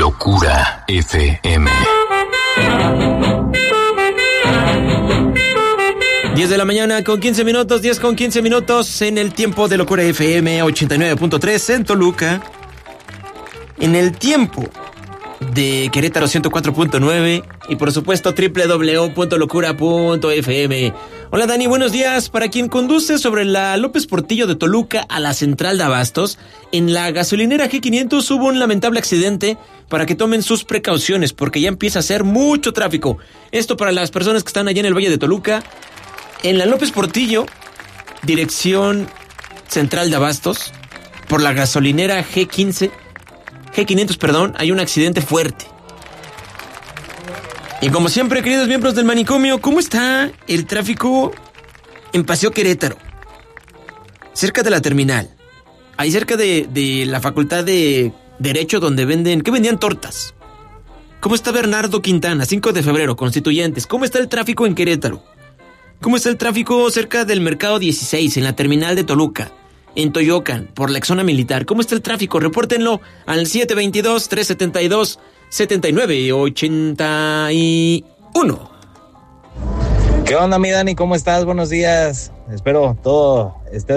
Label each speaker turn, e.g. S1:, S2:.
S1: Locura FM.
S2: 10 de la mañana con 15 minutos, 10 con 15 minutos en el tiempo de Locura FM 89.3 en Toluca. En el tiempo de Querétaro 104.9 y por supuesto www.locura.fm. Hola Dani, buenos días. Para quien conduce sobre la López Portillo de Toluca a la central de Abastos, en la gasolinera G500 hubo un lamentable accidente para que tomen sus precauciones porque ya empieza a ser mucho tráfico. Esto para las personas que están allá en el Valle de Toluca. En la López Portillo, dirección central de Abastos, por la gasolinera G500, hay un accidente fuerte. Y como siempre, queridos miembros del manicomio, ¿cómo está el tráfico en Paseo Querétaro? Cerca de la terminal, ahí cerca de la Facultad de Derecho donde vendían tortas. ¿Cómo está Bernardo Quintana, 5 de febrero, Constituyentes? ¿Cómo está el tráfico en Querétaro? ¿Cómo está el tráfico cerca del Mercado 16, en la terminal de Toluca? En Toyocan, por la zona militar. ¿Cómo está el tráfico? Repórtenlo al 722-372-7981.
S3: ¿Qué onda, mi Dani? ¿Cómo estás? Buenos días. Espero todo esté